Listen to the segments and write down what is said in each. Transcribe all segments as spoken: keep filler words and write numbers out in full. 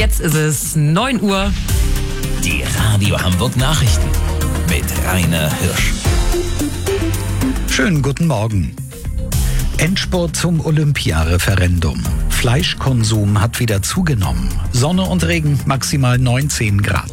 Jetzt ist es neun Uhr. Die Radio Hamburg Nachrichten mit Rainer Hirsch. Schönen guten Morgen. Endspurt zum Olympia-Referendum. Fleischkonsum hat wieder zugenommen. Sonne und Regen, maximal neunzehn Grad.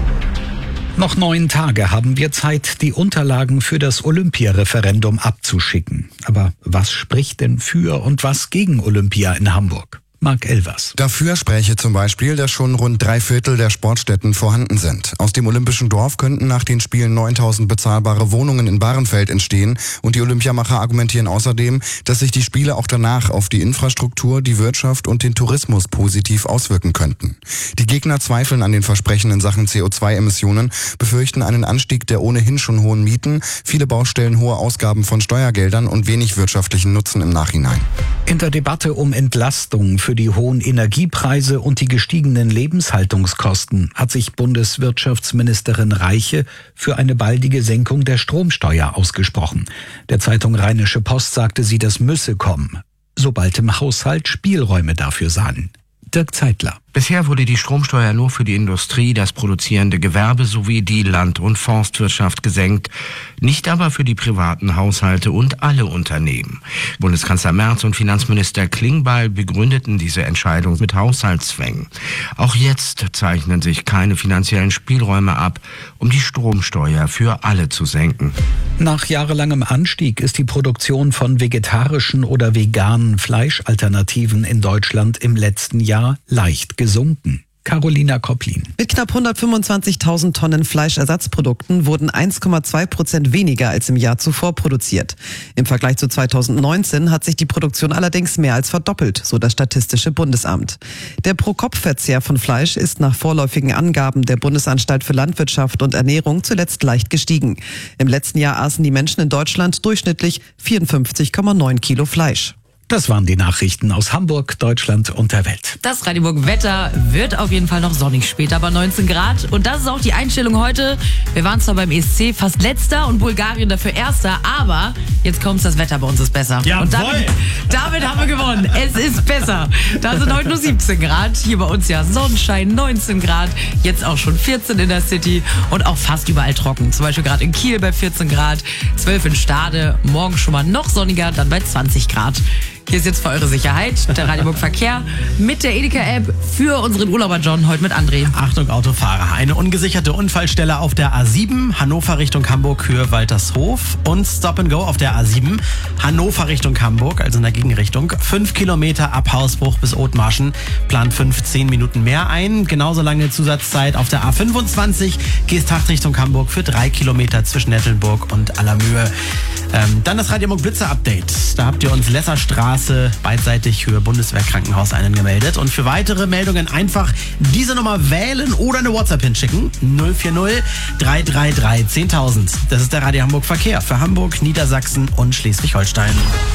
Noch neun Tage haben wir Zeit, die Unterlagen für das Olympia-Referendum abzuschicken. Aber was spricht denn für und was gegen Olympia in Hamburg? Marc Elvers. Dafür spräche zum Beispiel, dass schon rund drei Viertel der Sportstätten vorhanden sind. Aus dem Olympischen Dorf könnten nach den Spielen neuntausend bezahlbare Wohnungen in Bahrenfeld entstehen. Und die Olympiamacher argumentieren außerdem, dass sich die Spiele auch danach auf die Infrastruktur, die Wirtschaft und den Tourismus positiv auswirken könnten. Die Gegner zweifeln an den Versprechen in Sachen C O zwei Emissionen, befürchten einen Anstieg der ohnehin schon hohen Mieten, viele Baustellen, hohe Ausgaben von Steuergeldern und wenig wirtschaftlichen Nutzen im Nachhinein. In der Debatte um Entlastung für die hohen Energiepreise und die gestiegenen Lebenshaltungskosten hat sich Bundeswirtschaftsministerin Reiche für eine baldige Senkung der Stromsteuer ausgesprochen. Der Zeitung Rheinische Post sagte sie, das müsse kommen, sobald im Haushalt Spielräume dafür seien. Dirk Zeitler. Bisher wurde die Stromsteuer nur für die Industrie, das produzierende Gewerbe sowie die Land- und Forstwirtschaft gesenkt, nicht aber für die privaten Haushalte und alle Unternehmen. Bundeskanzler Merz und Finanzminister Klingbeil begründeten diese Entscheidung mit Haushaltszwängen. Auch jetzt zeichnen sich keine finanziellen Spielräume ab, um die Stromsteuer für alle zu senken. Nach jahrelangem Anstieg ist die Produktion von vegetarischen oder veganen Fleischalternativen in Deutschland im letzten Jahr leicht gesunken. Carolina Kopplin. Mit knapp hundertfünfundzwanzigtausend Tonnen Fleischersatzprodukten wurden eins Komma zwei Prozent weniger als im Jahr zuvor produziert. Im Vergleich zu zweitausendneunzehn hat sich die Produktion allerdings mehr als verdoppelt, so das Statistische Bundesamt. Der Pro-Kopf-Verzehr von Fleisch ist nach vorläufigen Angaben der Bundesanstalt für Landwirtschaft und Ernährung zuletzt leicht gestiegen. Im letzten Jahr aßen die Menschen in Deutschland durchschnittlich vierundfünfzig Komma neun Kilo Fleisch. Das waren die Nachrichten aus Hamburg, Deutschland und der Welt. Das Radioburg-Wetter wird auf jeden Fall noch sonnig, später bei neunzehn Grad. Und das ist auch die Einstellung heute. Wir waren zwar beim E S C fast letzter und Bulgarien dafür erster, aber jetzt kommt's, das Wetter bei uns ist besser. Jawohl. Und damit, damit haben wir gewonnen. Es ist besser. Da sind heute nur siebzehn Grad. Hier bei uns ja Sonnenschein, neunzehn Grad. Jetzt auch schon vierzehn in der City und auch fast überall trocken. Zum Beispiel gerade in Kiel bei vierzehn Grad, zwölf in Stade. Morgen schon mal noch sonniger, dann bei zwanzig Grad. Hier ist jetzt für eure Sicherheit der Radioburg Verkehr mit der Edeka-App für unseren Urlauber John, heute mit André. Achtung Autofahrer, eine ungesicherte Unfallstelle auf der A sieben, Hannover Richtung Hamburg, Höhe Waltershof und Stop and Go auf der A sieben, Hannover Richtung Hamburg, also in der Gegenrichtung. Fünf Kilometer ab Hausbruch bis Othmarschen, plant fünfzehn Minuten mehr ein. Genauso lange Zusatzzeit auf der A fünfundzwanzig, Geesthacht Richtung Hamburg für drei Kilometer zwischen Nettelburg und Allermühe. Ähm, dann das Radioburg Blitzer Update. Da habt ihr uns Lesserstraße beidseitig Höhe Bundeswehrkrankenhaus eingemeldet. Und für weitere Meldungen einfach diese Nummer wählen oder eine WhatsApp hinschicken. null vier null drei drei drei zehntausend. Das ist der Radio Hamburg Verkehr für Hamburg, Niedersachsen und Schleswig-Holstein.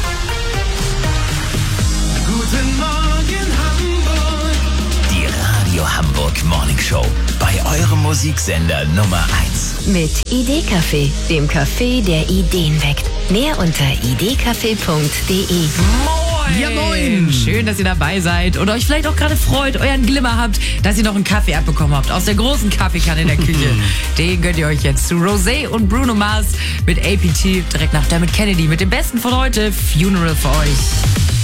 Guten Morgen Hamburg. Die Radio Hamburg Morning Show. Bei eurem Musiksender Nummer eins. Mit Idee-Café, dem Café, der Ideen weckt. Mehr unter idee-café punkt de. Moin! Ja, moin! Schön, dass ihr dabei seid und euch vielleicht auch gerade freut, euren Glimmer habt, dass ihr noch einen Kaffee abbekommen habt aus der großen Kaffeekanne in der Küche. Den gönnt ihr euch jetzt zu Rosé und Bruno Mars mit A P T direkt nach Dermot Kennedy mit dem Besten von heute, Funeral für euch.